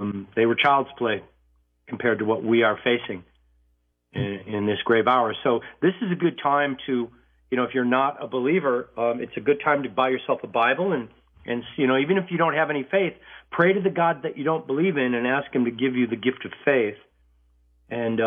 They were child's play compared to what we are facing in this grave hour. So this is a good time to, if you're not a believer, it's a good time to buy yourself a Bible and even if you don't have any faith, pray to the God that you don't believe in and ask him to give you the gift of faith and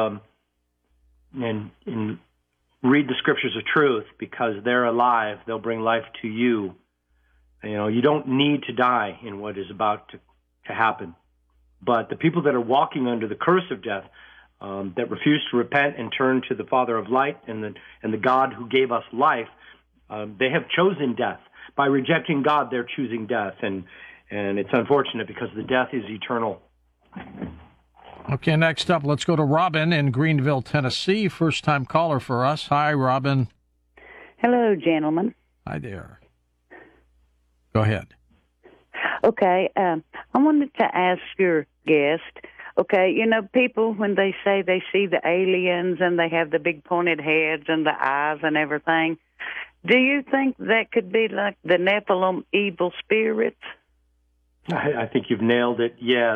read the scriptures of truth, because they're alive. They'll bring life to you. You don't need to die in what is about to happen. But the people that are walking under the curse of death, that refuse to repent and turn to the Father of light and the God who gave us life, they have chosen death. By rejecting God, they're choosing death, and it's unfortunate because the death is eternal. Okay, next up, let's go to Robin in Greenville, Tennessee. First-time caller for us. Hi, Robin. Hello, gentlemen. Hi there. Go ahead. Okay, I wanted to ask your guest, okay, people, when they say they see the aliens and they have the big pointed heads and the eyes and everything, do you think that could be like the Nephilim evil spirits? I think you've nailed it, yes.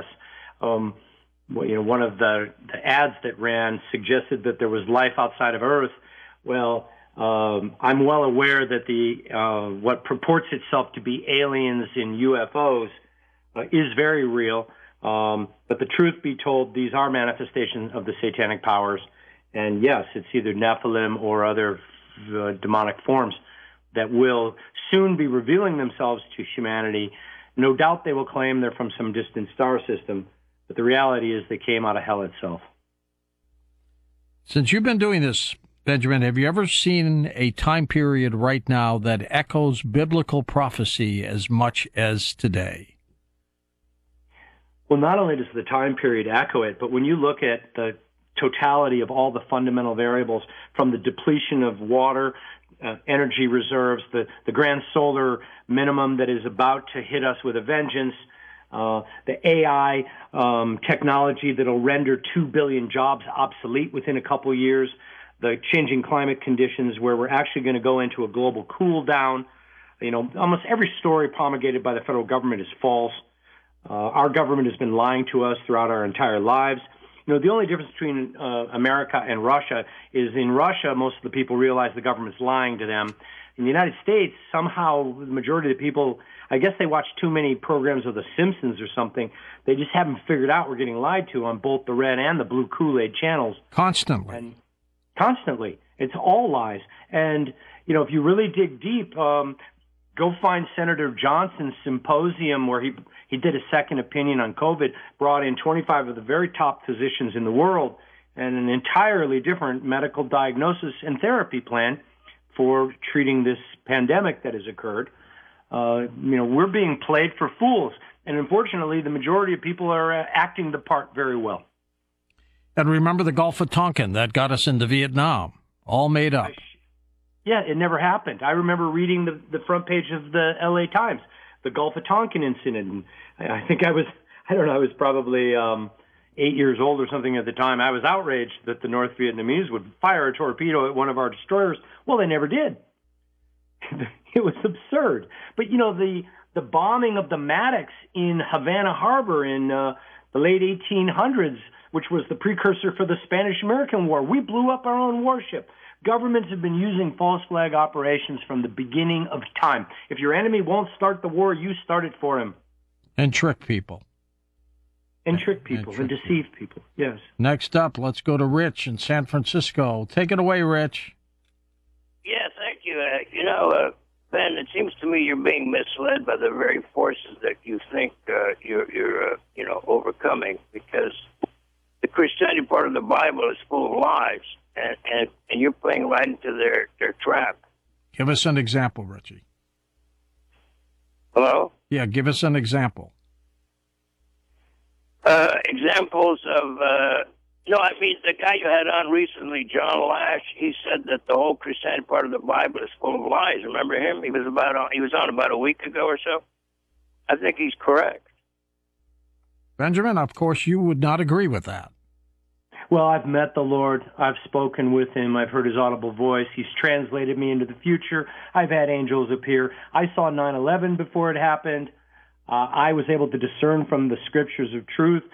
One of the ads that ran suggested that there was life outside of Earth. Well, I'm well aware that the what purports itself to be aliens in UFOs is very real. But the truth be told, these are manifestations of the satanic powers. And yes, it's either Nephilim or other demonic forms that will soon be revealing themselves to humanity. No doubt they will claim they're from some distant star system, but the reality is they came out of hell itself. Since you've been doing this, Benjamin, have you ever seen a time period right now that echoes biblical prophecy as much as today? Well, not only does the time period echo it, but when you look at the totality of all the fundamental variables, from the depletion of water, energy reserves, the grand solar minimum that is about to hit us with a vengeance, the AI technology that will render 2 billion jobs obsolete within a couple of years, the changing climate conditions where we're actually going to go into a global cool down. Almost every story promulgated by the federal government is false. Our government has been lying to us throughout our entire lives. The only difference between America and Russia is in Russia, most of the people realize the government's lying to them. In the United States, somehow the majority of the people, I guess they watch too many programs of The Simpsons or something. They just haven't figured out we're getting lied to on both the red and the blue Kool-Aid channels. Constantly. Constantly. It's all lies. And, if you really dig deep, go find Senator Johnson's symposium where he did a second opinion on COVID, brought in 25 of the very top physicians in the world and an entirely different medical diagnosis and therapy plan for treating this pandemic that has occurred. We're being played for fools. And unfortunately, the majority of people are acting the part very well. And remember the Gulf of Tonkin that got us into Vietnam, all made up. Yeah, it never happened. I remember reading the front page of the LA Times, the Gulf of Tonkin incident. And I think I was probably 8 years old or something at the time. I was outraged that the North Vietnamese would fire a torpedo at one of our destroyers. Well, they never did. It was absurd. But, the bombing of the Maddox in Havana Harbor in the late 1800s, which was the precursor for the Spanish-American War, we blew up our own warship. Governments have been using false flag operations from the beginning of time. If your enemy won't start the war, you start it for him. And trick people. And deceive people, yes. Next up, let's go to Rich in San Francisco. Take it away, Rich. Yeah, thank you. Ben, it seems to me you're being misled by the very forces that you think you're overcoming, because the Christianity part of the Bible is full of lies. And you're playing right into their trap. Give us an example, Richie. Hello? Yeah, give us an example. Examples of, the guy you had on recently, John Lash, he said that the whole Christianity part of the Bible is full of lies. Remember him? He was on about a week ago or so. I think he's correct. Benjamin, of course, you would not agree with that. Well, I've met the Lord. I've spoken with him. I've heard his audible voice. He's translated me into the future. I've had angels appear. I saw 9/11 before it happened. I was able to discern from the scriptures of truth